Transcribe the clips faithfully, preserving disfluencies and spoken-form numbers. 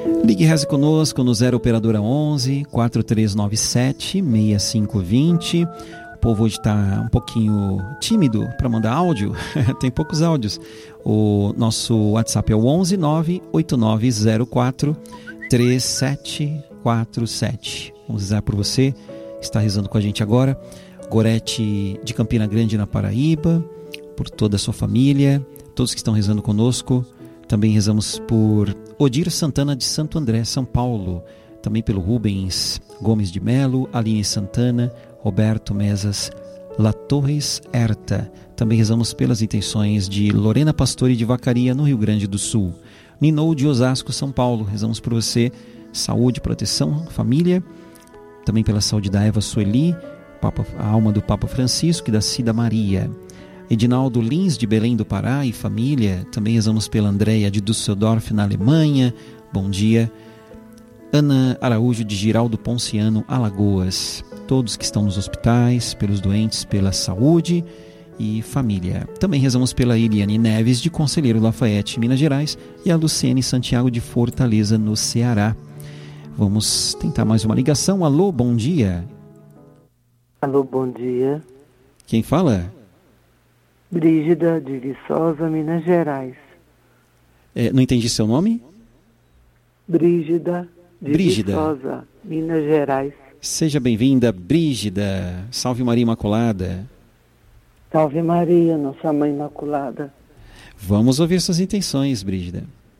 Ligue e reze conosco no zero operadora onze, quatro três nove sete, seis cinco dois zero. O povo hoje está um pouquinho tímido para mandar áudio, tem poucos áudios. O nosso WhatsApp é o onze nove oito nove zero quatro três sete quatro sete. Vamos rezar por você, está rezando com a gente agora. Gorete de Campina Grande, na Paraíba, por toda a sua família, todos que estão rezando conosco. Também rezamos por Odir Santana de Santo André, São Paulo, também pelo Rubens Gomes de Melo, Aline Santana, Roberto Mesas, La Torres Herta. Também rezamos pelas intenções de Lorena Pastore de Vacaria, no Rio Grande do Sul. Ninou de Osasco, São Paulo, rezamos por você, saúde, proteção, família. Também pela saúde da Eva Sueli, Papa, a alma do Papa Francisco e da Cida Maria. Edinaldo Lins de Belém do Pará e família. Também rezamos pela Andréia de Düsseldorf, na Alemanha. Bom dia. Ana Araújo de Giraldo Ponciano, Alagoas. Todos que estão nos hospitais, pelos doentes, pela saúde e família. Também rezamos pela Eliane Neves de Conselheiro Lafayette, Minas Gerais, e a Luciene Santiago de Fortaleza, no Ceará. Vamos tentar mais uma ligação. Alô, bom dia. Alô, bom dia. Quem fala? Brígida de Viçosa, Minas Gerais. É, não entendi seu nome? Brígida de Brígida. Viçosa, Minas Gerais. Seja bem-vinda, Brígida. Salve Maria Imaculada. Salve Maria, nossa Mãe Imaculada. Vamos ouvir suas intenções, Brígida.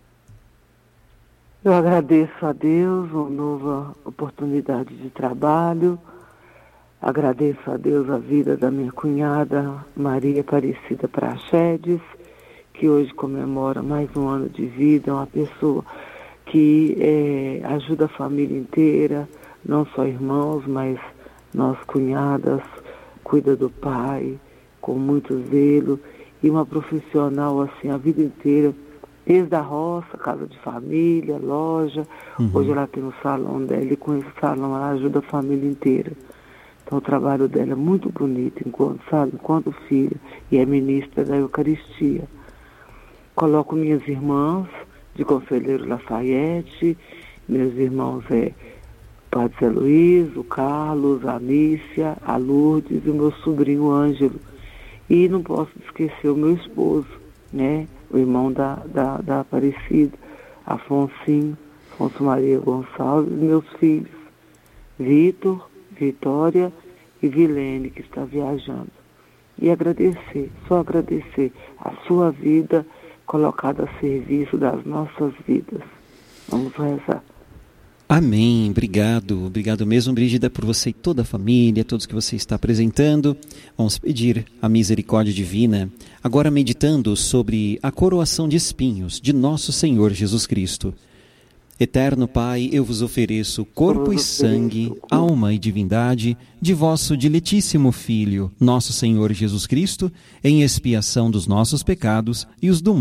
Eu agradeço a Deus uma nova oportunidade de trabalho. Agradeço a Deus a vida da minha cunhada Maria Aparecida Praxedes, que hoje comemora mais um ano de vida. É uma pessoa que é, ajuda a família inteira, não só irmãos, mas nós cunhadas, cuida do pai com muito zelo, e uma profissional assim a vida inteira, desde a roça, casa de família, loja. Uhum. Hoje ela tem o salão dela, e com esse salão ela ajuda a família inteira. Então o trabalho dela é muito bonito, enquanto, sabe, enquanto filha, e é ministra da Eucaristia. Coloco minhas irmãs de Conselheiro Lafayette, meus irmãos é Padre Zé Luiz, o Carlos, a Nícia, a Lourdes e o meu sobrinho Ângelo. E não posso esquecer o meu esposo, né, o irmão da, da, da Aparecida, Afonsinho, Afonso Maria Gonçalves, e meus filhos, Vitor, Vitória e Vilene, que está viajando. E agradecer, só agradecer a sua vida colocada a serviço das nossas vidas. Vamos rezar. Amém, obrigado, obrigado mesmo, Brígida, por você e toda a família, todos que você está apresentando. Vamos pedir a misericórdia divina, agora meditando sobre a coroação de espinhos de nosso Senhor Jesus Cristo. Eterno Pai, eu vos ofereço corpo e sangue, alma e divindade de vosso diletíssimo Filho, nosso Senhor Jesus Cristo, em expiação dos nossos pecados e os do